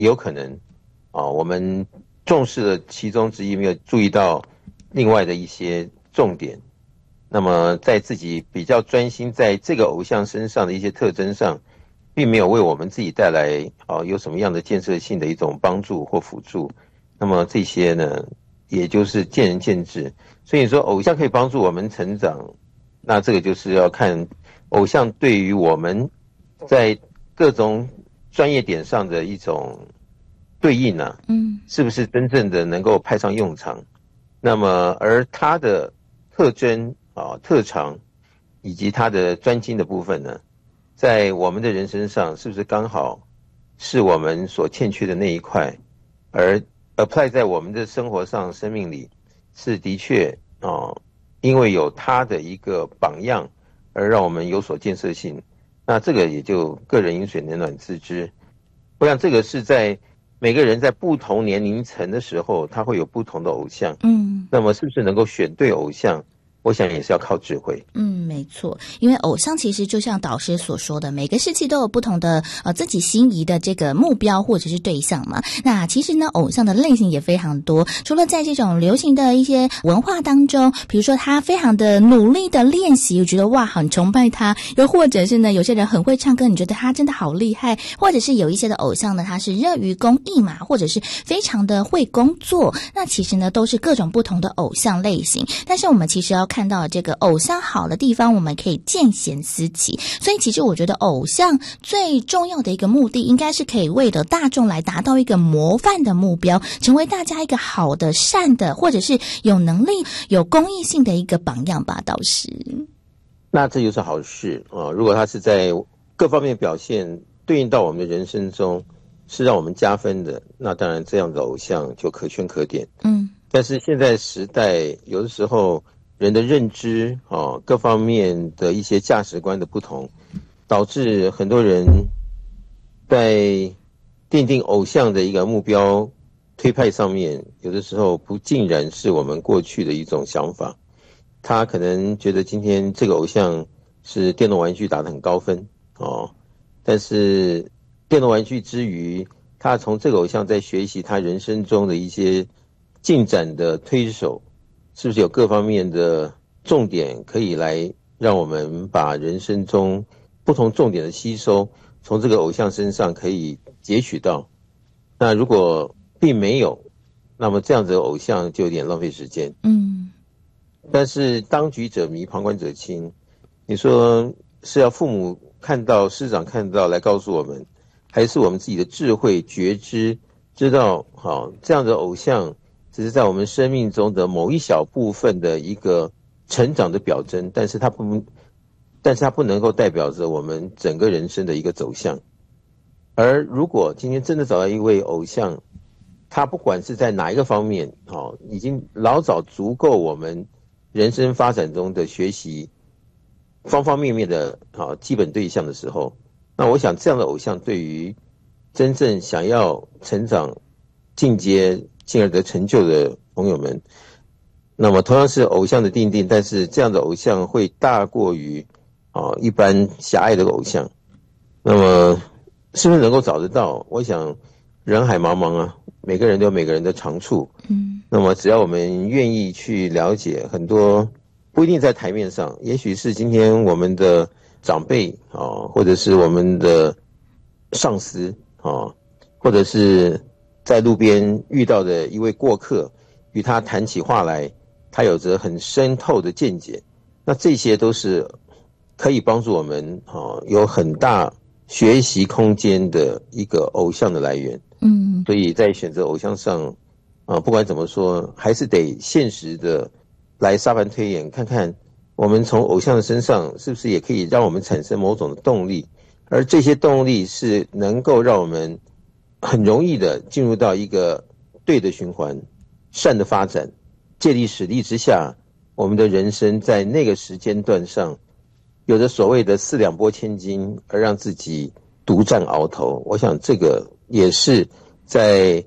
有可能我们重视了其中之一，没有注意到另外的一些重点。那么在自己比较专心在这个偶像身上的一些特征上，并没有为我们自己带来有什么样的建设性的一种帮助或辅助。那么这些呢，也就是见仁见智。所以说偶像可以帮助我们成长，那这个就是要看偶像对于我们在各种专业点上的一种对应啊，是不是真正的能够派上用场。那么而他的特征特长以及他的专精的部分呢，在我们的人身上是不是刚好是我们所欠缺的那一块，而 apply 在我们的生活上生命里，是的确因为有他的一个榜样而让我们有所建设性。那这个也就个人饮水冷暖自知。我想这个是在每个人在不同年龄层的时候，他会有不同的偶像。那么是不是能够选对偶像，我想也是要靠智慧。 没错，因为偶像其实就像导师所说的，每个时期都有不同的自己心仪的这个目标或者是对象嘛。那其实呢，偶像的类型也非常多，除了在这种流行的一些文化当中，比如说他非常的努力的练习，我觉得哇很崇拜他，又或者是呢有些人很会唱歌，你觉得他真的好厉害，或者是有一些的偶像呢他是热于公益嘛，或者是非常的会工作，那其实呢都是各种不同的偶像类型。但是我们其实要看到这个偶像好的地方，我们可以见贤思齐。所以其实我觉得偶像最重要的一个目的，应该是可以为了大众来达到一个模范的目标，成为大家一个好的善的，或者是有能力有公益性的一个榜样吧，导师。 那这就是好事如果他是在各方面表现对应到我们的人生中是让我们加分的，那当然这样的偶像就可圈可点。但是现在时代有的时候人的认知各方面的一些价值观的不同，导致很多人在奠定偶像的一个目标推派上面，有的时候不尽然是我们过去的一种想法。他可能觉得今天这个偶像是电动玩具打得很高分但是电动玩具之余，他从这个偶像在学习他人生中的一些进展的推手，是不是有各方面的重点可以来让我们把人生中不同重点的吸收从这个偶像身上可以截取到。那如果并没有，那么这样子的偶像就有点浪费时间。但是当局者迷，旁观者清。你说是要父母看到，师长看到来告诉我们，还是我们自己的智慧觉知知道这样的偶像只是在我们生命中的某一小部分的一个成长的表征，但是它不能够代表着我们整个人生的一个走向。而如果今天真的找到一位偶像，他不管是在哪一个方面已经老早足够我们人生发展中的学习方方面面的基本对象的时候，那我想这样的偶像对于真正想要成长进阶进而得成就的朋友们，那么同样是偶像的定，但是这样的偶像会大过于一般狭隘的偶像。那么是不是能够找得到？我想人海茫茫啊，每个人都有每个人的长处。那么只要我们愿意去了解，很多不一定在台面上，也许是今天我们的长辈或者是我们的上司或者是在路边遇到的一位过客，与他谈起话来，他有着很深透的见解，那这些都是可以帮助我们有很大学习空间的一个偶像的来源。所以在选择偶像上不管怎么说，还是得现实的来沙盘推演，看看我们从偶像的身上是不是也可以让我们产生某种的动力，而这些动力是能够让我们很容易的进入到一个对的循环，善的发展，借力使力之下，我们的人生在那个时间段上有着所谓的四两拨千斤，而让自己独占鳌头。我想这个也是在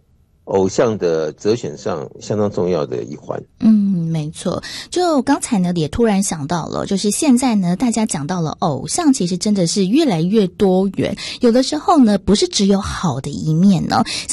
偶像的择选上相当重要的一环。 没错。就刚才呢也突然想到了，就是现在呢大家讲到了偶像，其实真的是越来越多元，有的时候呢不是只有好的一面呢。